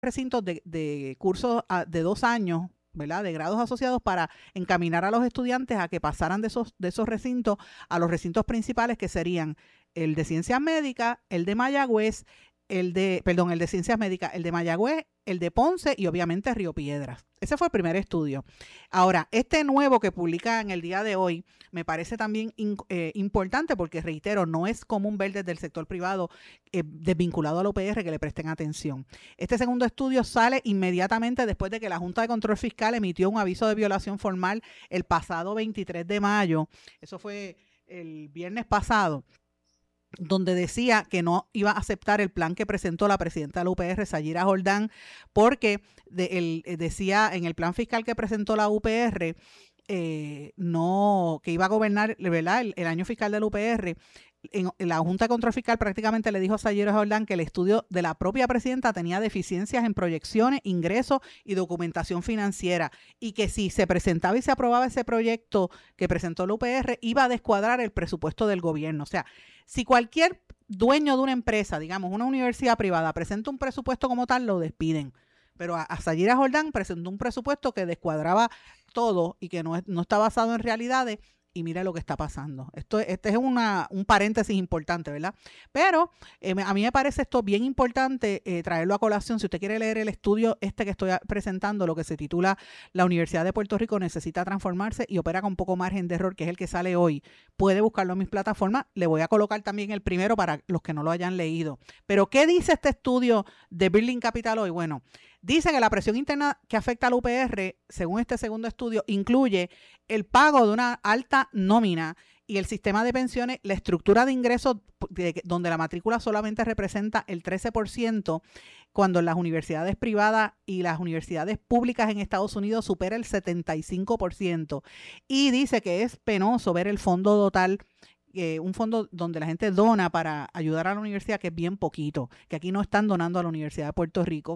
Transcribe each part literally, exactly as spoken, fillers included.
recintos de, de cursos a, de dos años, ¿verdad?, de grados asociados para encaminar a los estudiantes a que pasaran de esos, de esos recintos a los recintos principales, que serían el de Ciencias Médicas, el de Mayagüez, el de, perdón, el de Ciencias Médicas, el de Mayagüez, el de Ponce y obviamente Río Piedras. Ese fue el primer estudio. Ahora, este nuevo que publica en el día de hoy me parece también in, eh, importante porque, reitero, no es común ver desde el sector privado eh, desvinculado a la U P R que le presten atención. Este segundo estudio sale inmediatamente después de que la Junta de Control Fiscal emitió un aviso de violación formal el pasado veintitrés de mayo. Eso fue el viernes pasado, donde decía que no iba a aceptar el plan que presentó la presidenta de la U P R, Sayira Jordán, porque de, el, decía en el plan fiscal que presentó la U P R, eh, no, que iba a gobernar, ¿verdad?, el, el año fiscal de la U P R. En, en la Junta de Control Fiscal prácticamente le dijo a Sayira Jordán que el estudio de la propia presidenta tenía deficiencias en proyecciones, ingresos y documentación financiera, y que si se presentaba y se aprobaba ese proyecto que presentó la U P R, iba a descuadrar el presupuesto del gobierno. O sea, si cualquier dueño de una empresa, digamos una universidad privada, presenta un presupuesto como tal, lo despiden. Pero a, a Sayira Jordán presentó un presupuesto que descuadraba todo y que no, es, no está basado en realidades. Y mira lo que está pasando. Esto, este es una, un paréntesis importante, ¿verdad? Pero eh, a mí me parece esto bien importante eh, traerlo a colación. Si usted quiere leer el estudio este que estoy presentando, lo que se titula La Universidad de Puerto Rico necesita transformarse y opera con poco margen de error, que es el que sale hoy, puede buscarlo en mis plataformas. Le voy a colocar también el primero para los que no lo hayan leído. Pero ¿qué dice este estudio de Building Capital hoy? Bueno, dice que la presión interna que afecta a la U P R, según este segundo estudio, incluye el pago de una alta nómina y el sistema de pensiones, la estructura de ingresos, de, donde la matrícula solamente representa el trece por ciento, cuando en las universidades privadas y las universidades públicas en Estados Unidos supera el setenta y cinco por ciento. Y dice que es penoso ver el fondo total, Eh, un fondo donde la gente dona para ayudar a la universidad, que es bien poquito, que aquí no están donando a la Universidad de Puerto Rico.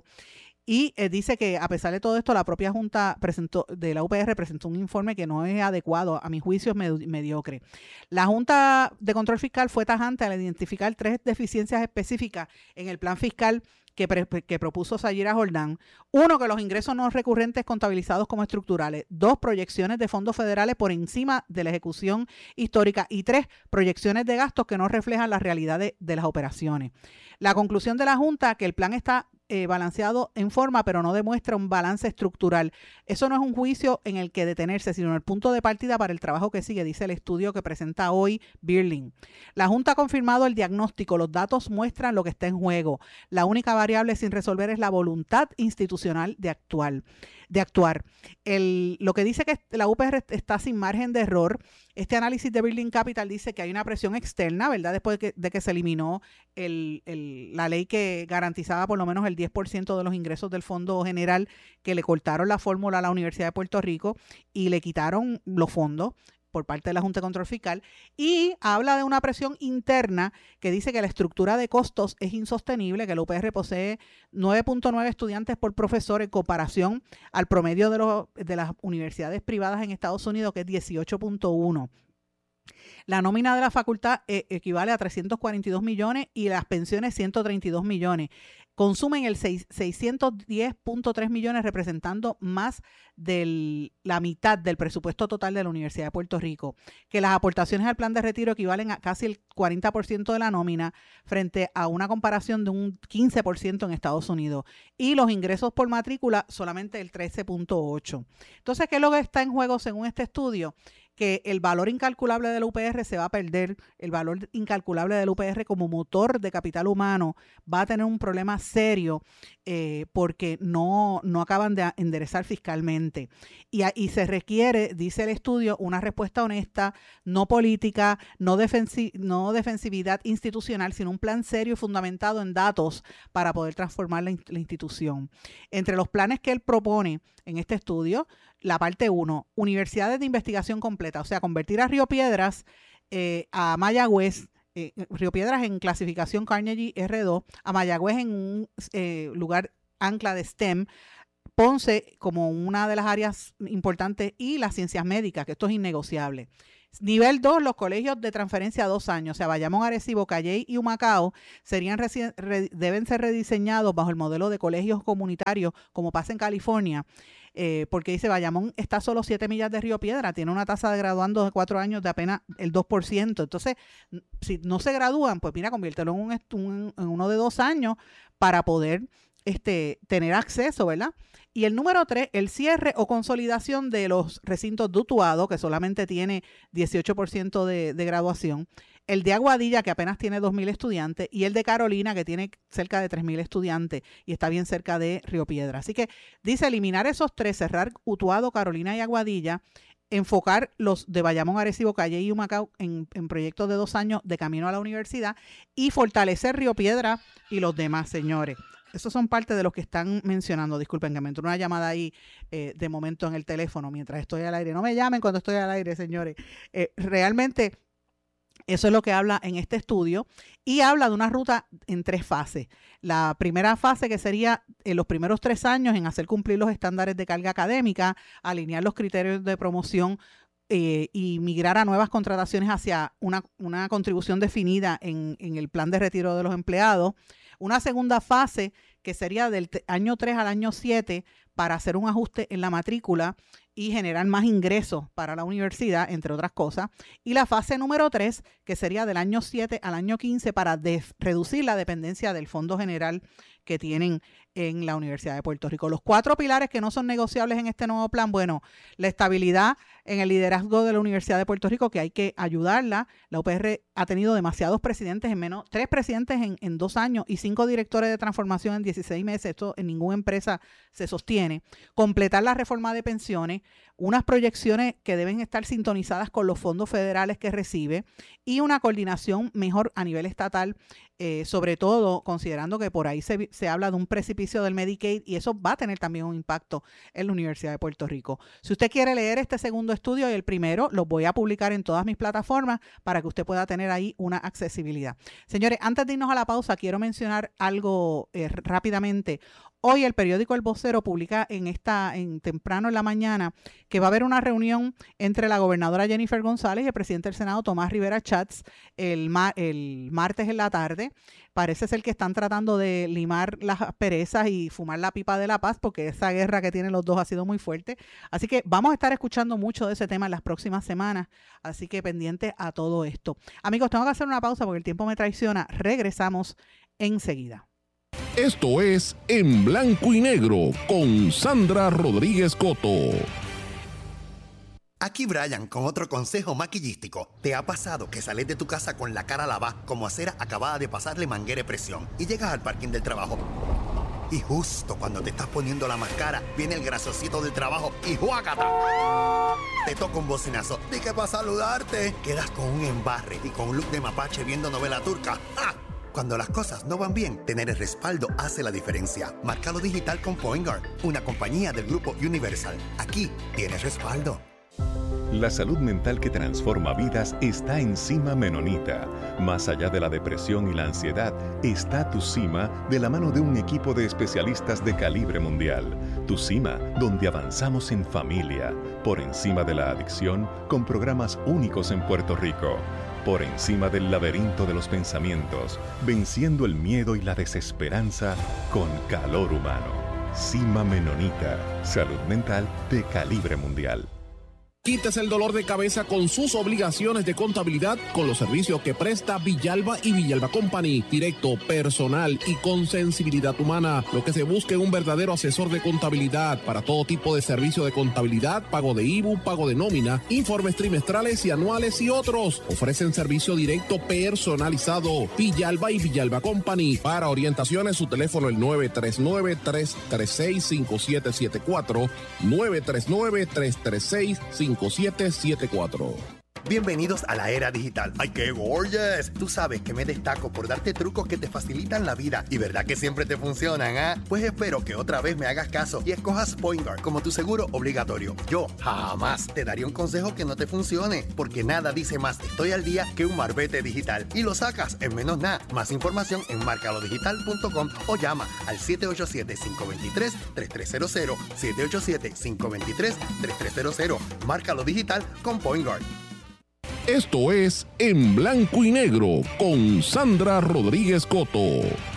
Y eh, dice que a pesar de todo esto, la propia Junta presentó, de la U P R presentó un informe que no es adecuado, a mi juicio es med- mediocre. La Junta de Control Fiscal fue tajante al identificar tres deficiencias específicas en el plan fiscal que, pre, que propuso Sayira Jordán. Uno, que los ingresos no recurrentes contabilizados como estructurales. Dos, proyecciones de fondos federales por encima de la ejecución histórica. Y tres, proyecciones de gastos que no reflejan la realidad de, de las operaciones. La conclusión de la Junta, que el plan está Eh, balanceado en forma, pero no demuestra un balance estructural. Eso no es un juicio en el que detenerse, sino el punto de partida para el trabajo que sigue, dice el estudio que presenta hoy Birling. La Junta ha confirmado el diagnóstico, los datos muestran lo que está en juego. La única variable sin resolver es la voluntad institucional de actuar. De actuar. El, lo que dice que la U P R está sin margen de error. Este análisis de Building Capital dice que hay una presión externa, ¿verdad?, después de que, de que se eliminó el, el, la ley que garantizaba por lo menos el diez por ciento de los ingresos del Fondo General, que le cortaron la fórmula a la Universidad de Puerto Rico y le quitaron los fondos por parte de la Junta de Control Fiscal, y habla de una presión interna que dice que la estructura de costos es insostenible, que la U P R posee nueve punto nueve estudiantes por profesor en comparación al promedio de, los, de las universidades privadas en Estados Unidos, que es dieciocho punto uno. La nómina de la facultad eh, equivale a trescientos cuarenta y dos millones y las pensiones ciento treinta y dos millones. Consumen el seiscientos diez punto tres millones, representando más de la mitad del presupuesto total de la Universidad de Puerto Rico. Que las aportaciones al plan de retiro equivalen a casi el cuarenta por ciento de la nómina, frente a una comparación de un quince por ciento en Estados Unidos. Y los ingresos por matrícula solamente el trece punto ocho por ciento. Entonces, ¿qué es lo que está en juego según este estudio? Que el valor incalculable de la U P R se va a perder, el valor incalculable de la U P R como motor de capital humano va a tener un problema serio eh, porque no, no acaban de enderezar fiscalmente. Y, y se requiere, dice el estudio, una respuesta honesta, no política, no, defensi no defensividad institucional, sino un plan serio y fundamentado en datos para poder transformar la, la institución. Entre los planes que él propone en este estudio, la parte uno, universidades de investigación completa, o sea, convertir a Río Piedras, eh, a Mayagüez, eh, Río Piedras en clasificación Carnegie R dos, a Mayagüez en un eh, lugar ancla de STEM, Ponce como una de las áreas importantes y las ciencias médicas, que esto es innegociable. Nivel dos, los colegios de transferencia a dos años, o sea, Bayamón, Arecibo, Calley y Humacao, serían reci- re- deben ser rediseñados bajo el modelo de colegios comunitarios, como pasa en California, eh, porque dice, Bayamón está solo siete millas de Río Piedra, tiene una tasa de graduandos de cuatro años de apenas el dos por ciento. Entonces, si no se gradúan, pues mira, conviértelo en, un, un, en uno de dos años para poder este, tener acceso, ¿verdad? Y el número tres, el cierre o consolidación de los recintos de Utuado, que solamente tiene dieciocho por ciento de, de graduación, el de Aguadilla, que apenas tiene dos mil estudiantes, y el de Carolina, que tiene cerca de tres mil estudiantes y está bien cerca de Río Piedra. Así que dice eliminar esos tres, cerrar Utuado, Carolina y Aguadilla, enfocar los de Bayamón, Arecibo, Calley y Humacao en, en proyectos de dos años de camino a la universidad y fortalecer Río Piedra y los demás, señores. Esos son parte de los que están mencionando. Disculpen que me entró una llamada ahí eh, de momento en el teléfono mientras estoy al aire. No me llamen cuando estoy al aire, señores. Eh, realmente eso es lo que habla en este estudio y habla de una ruta en tres fases. La primera fase, que sería en los primeros tres años en hacer cumplir los estándares de carga académica, alinear los criterios de promoción eh, y migrar a nuevas contrataciones hacia una, una contribución definida en, en el plan de retiro de los empleados. Una segunda fase, que sería del año tres al año siete, para hacer un ajuste en la matrícula y generar más ingresos para la universidad, entre otras cosas. Y la fase número tres, que sería del año siete al año quince, para reducir la dependencia del Fondo General que tienen en la Universidad de Puerto Rico. Los cuatro pilares que no son negociables en este nuevo plan, bueno, la estabilidad en el liderazgo de la Universidad de Puerto Rico, que hay que ayudarla. La U P R ha tenido demasiados presidentes en menos, tres presidentes en, en dos años y cinco directores de transformación en dieciséis meses. Esto en ninguna empresa se sostiene. Completar la reforma de pensiones, unas proyecciones que deben estar sintonizadas con los fondos federales que recibe y una coordinación mejor a nivel estatal, eh, sobre todo considerando que por ahí se, se habla de un precipicio del Medicaid y eso va a tener también un impacto en la Universidad de Puerto Rico. Si usted quiere leer este segundo estudio y el primero, los voy a publicar en todas mis plataformas para que usted pueda tener ahí una accesibilidad. Señores, antes de irnos a la pausa, quiero mencionar algo eh, rápidamente. Hoy el periódico El Vocero publica en esta, en temprano en la mañana, que va a haber una reunión entre la gobernadora Jennifer González y el presidente del Senado Tomás Rivera Chats el, ma el martes en la tarde. Parece ser que están tratando de limar las perezas y fumar la pipa de la paz, porque esa guerra que tienen los dos ha sido muy fuerte. Así que vamos a estar escuchando mucho de ese tema en las próximas semanas, así que pendiente a todo esto. Amigos, tengo que hacer una pausa porque el tiempo me traiciona. Regresamos enseguida. Esto es En Blanco y Negro con Sandra Rodríguez Coto. Aquí Brian con otro consejo maquillístico. ¿Te ha pasado que sales de tu casa con la cara lavada como acera acabada de pasarle manguera de presión y llegas al parking del trabajo? Y justo cuando te estás poniendo la máscara, viene el grasosito del trabajo y ¡juácata! Te toca un bocinazo de que para saludarte quedas con un embarre y con un look de mapache viendo novela turca. ¡Ah! Cuando las cosas no van bien, tener el respaldo hace la diferencia. Márcalo digital con Point Guard, una compañía del grupo Universal. Aquí tienes respaldo. La salud mental que transforma vidas está en Cima Menonita. Más allá de la depresión y la ansiedad, está Tu Cima de la mano de un equipo de especialistas de calibre mundial. Tu Cima, donde avanzamos en familia, por encima de la adicción, con programas únicos en Puerto Rico. Por encima del laberinto de los pensamientos, venciendo el miedo y la desesperanza con calor humano. Cima Menonita, salud mental de calibre mundial. Quítese el dolor de cabeza con sus obligaciones de contabilidad con los servicios que presta Villalba y Villalba Company. Directo, personal y con sensibilidad humana. Lo que se busca es un verdadero asesor de contabilidad para todo tipo de servicio de contabilidad, pago de I B U, pago de nómina, informes trimestrales y anuales y otros. Ofrecen servicio directo personalizado. Villalba y Villalba Company. Para orientaciones, su teléfono el nueve tres nueve, tres tres seis, cinco siete siete cuatro, nueve tres nueve, tres tres seis, cinco siete siete cuatro. Bienvenidos a la era digital. ¡Ay, qué gorgeous! Tú sabes que me destaco por darte trucos que te facilitan la vida. ¿Y verdad que siempre te funcionan, ah? ¿eh? Pues espero que otra vez me hagas caso y escojas Point Guard como tu seguro obligatorio. Yo jamás te daría un consejo que no te funcione, porque nada dice más estoy al día que un marbete digital. Y lo sacas en menos nada. Más información en marcalo digital punto com o llama al siete ocho siete, cinco dos tres, tres tres cero cero, siete ocho siete, cinco dos tres, tres tres cero cero. Márcalo digital con Point Guard. Esto es En Blanco y Negro con Sandra Rodríguez Coto.